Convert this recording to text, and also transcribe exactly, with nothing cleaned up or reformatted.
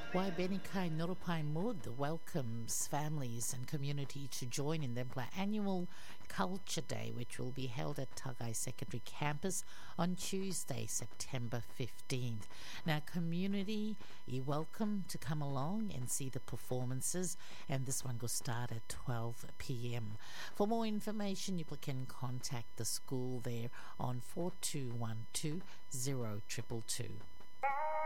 Why Benikai Nurupai Mud welcomes families and community to join in the annual Culture Day, which will be held at Tagai Secondary Campus on Tuesday, September fifteenth. Now, community, you're welcome to come along and see the performances, and this one will start at twelve p.m. For more information, you can contact the school there on four two one two zero two two two.